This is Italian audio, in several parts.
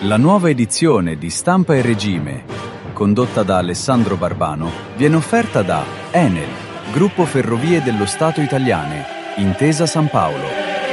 La nuova edizione di Stampa e Regime, condotta da Alessandro Barbano, viene offerta da Enel, Gruppo Ferrovie dello Stato Italiane, Intesa San Paolo.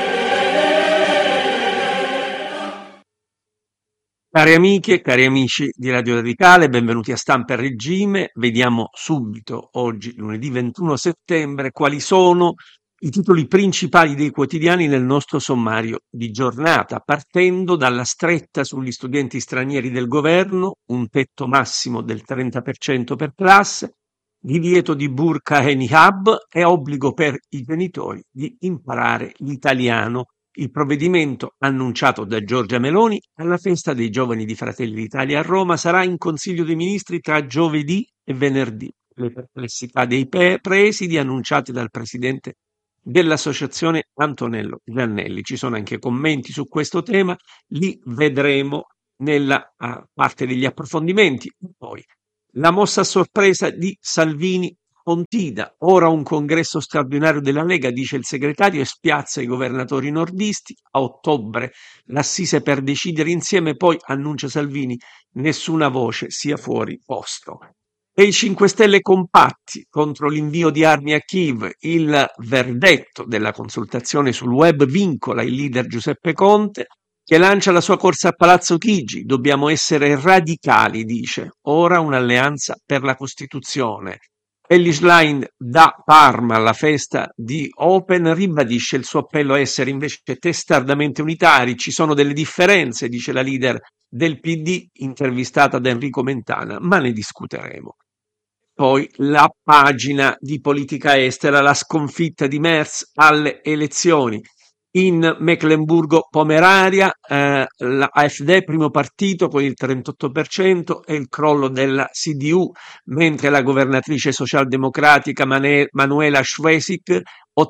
Cari amiche e cari amici di Radio Radicale, benvenuti a Stampa e Regime. Vediamo subito, oggi, lunedì 21 settembre, quali sono i titoli principali dei quotidiani nel nostro sommario di giornata, partendo dalla stretta sugli studenti stranieri del governo, un tetto massimo del 30% per classe, divieto di burqa e niqab e obbligo per i genitori di imparare l'italiano. Il provvedimento, annunciato da Giorgia Meloni alla festa dei giovani di Fratelli d'Italia a Roma, sarà in Consiglio dei Ministri tra giovedì e venerdì. Le perplessità dei presidi annunciate dal presidente dell'associazione Antonello Giannelli. Ci sono anche commenti su questo tema, li vedremo nella parte degli approfondimenti. Poi la mossa a sorpresa di Salvini Pontida, ora un congresso straordinario della Lega, dice il segretario, e spiazza i governatori nordisti. A ottobre l'assise per decidere insieme, poi annuncia Salvini, nessuna voce sia fuori posto. E i 5 Stelle compatti contro l'invio di armi a Kiev. Il verdetto della consultazione sul web vincola il leader Giuseppe Conte, che lancia la sua corsa a Palazzo Chigi. Dobbiamo essere radicali, dice. Ora un'alleanza per la Costituzione. Elly Schlein da Parma alla festa di Open ribadisce il suo appello a essere invece testardamente unitari. Ci sono delle differenze, dice la leader del PD intervistata da Enrico Mentana, ma ne discuteremo. Poi la pagina di politica estera, la sconfitta di Merz alle elezioni. In Mecklenburgo-Pomerania la AfD, primo partito con il 38% e il crollo della CDU, mentre la governatrice socialdemocratica Manuela Schwesig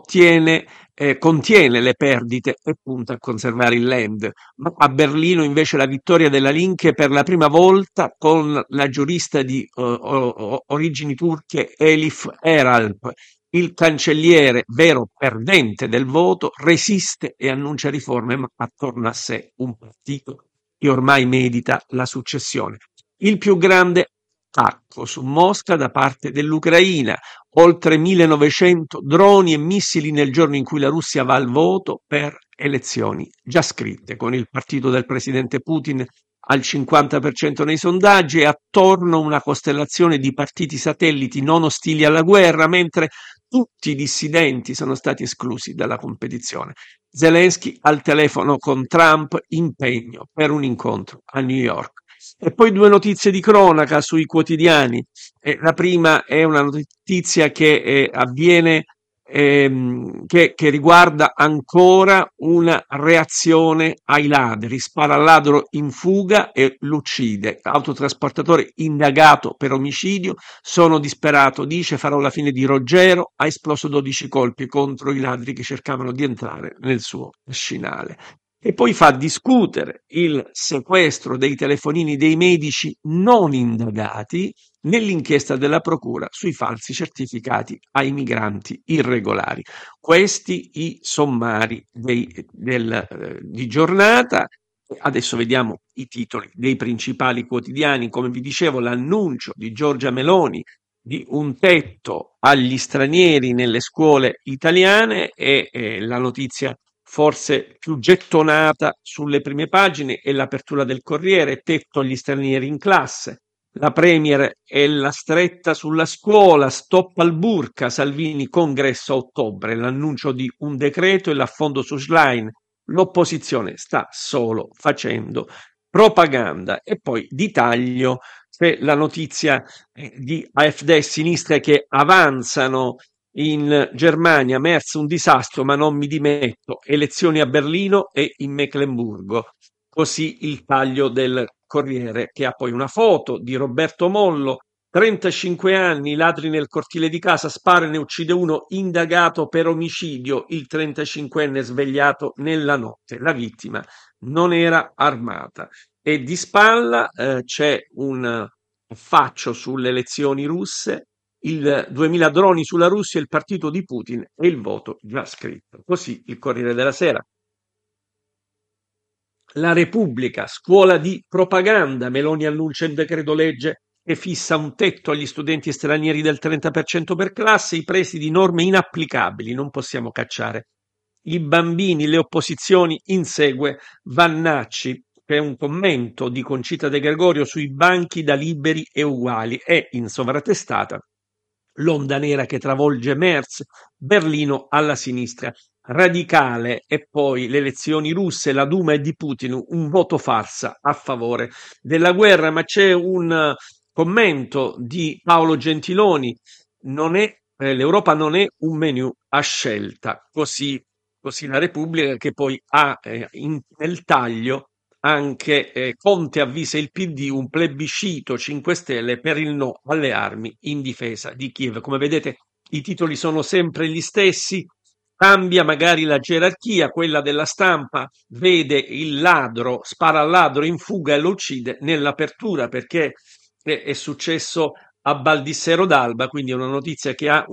contiene le perdite e punta a conservare il Land. Ma a Berlino invece la vittoria della Linke per la prima volta con la giurista di origini turche Elif Eralp. Il cancelliere, vero perdente del voto, resiste e annuncia riforme, ma attorno a sé un partito che ormai medita la successione. Il più grande attacco su Mosca da parte dell'Ucraina, oltre 1900 droni e missili nel giorno in cui la Russia va al voto per elezioni già scritte, con il partito del presidente Putin al 50% nei sondaggi e attorno una costellazione di partiti satelliti non ostili alla guerra, mentre tutti i dissidenti sono stati esclusi dalla competizione. Zelensky al telefono con Trump, impegno per un incontro a New York. E poi 2 notizie di cronaca sui quotidiani. La prima è una notizia che avviene che riguarda ancora una reazione ai ladri. Spara al ladro in fuga e l'uccide. Autotrasportatore indagato per omicidio. Sono disperato, dice, farò la fine di Ruggero. Ha esploso 12 colpi contro i ladri che cercavano di entrare nel suo scinale. E poi fa discutere il sequestro dei telefonini dei medici non indagati nell'inchiesta della procura sui falsi certificati ai migranti irregolari. Questi i sommari di giornata. Adesso vediamo i titoli dei principali quotidiani. Come vi dicevo, l'annuncio di Giorgia Meloni di un tetto agli stranieri nelle scuole italiane e la notizia forse più gettonata sulle prime pagine è l'apertura del Corriere, tetto agli stranieri in classe. La Premier è la stretta sulla scuola, stop al burqa, Salvini congresso a ottobre, l'annuncio di un decreto e l'affondo su Schlein. L'opposizione sta solo facendo propaganda. E poi di taglio c'è la notizia di AfD e sinistra che avanzano in Germania. Merz un disastro, ma non mi dimetto. Elezioni a Berlino e in Meclemburgo. Così il taglio del Corriere, che ha poi una foto di Roberto Mollo, 35 anni, ladri nel cortile di casa, spara e ne uccide uno, indagato per omicidio, il 35enne svegliato nella notte. La vittima non era armata. E di spalla c'è un affaccio sulle elezioni russe, il 2000 droni sulla Russia, il partito di Putin e il voto già scritto. Così il Corriere della Sera. La Repubblica, scuola di propaganda. Meloni annuncia il decreto legge che fissa un tetto agli studenti stranieri del 30% per classe, i presidi norme inapplicabili, non possiamo cacciare i bambini, le opposizioni, insegue Vannacci, che è un commento di Concita De Gregorio sui banchi da liberi e uguali, è in sovratestata l'onda nera che travolge Merz, Berlino alla sinistra. Radicale e poi le elezioni russe, la Duma è di Putin, un voto farsa a favore della guerra, ma c'è un commento di Paolo Gentiloni, l'Europa non è un menu a scelta, così la Repubblica che poi ha nel taglio anche Conte avvisa il PD un plebiscito 5 Stelle per il no alle armi in difesa di Kiev. Come vedete, i titoli sono sempre gli stessi, cambia magari la gerarchia, quella della stampa vede il ladro, spara al ladro in fuga e lo uccide nell'apertura perché è successo a Baldissero d'Alba, quindi è una notizia che ha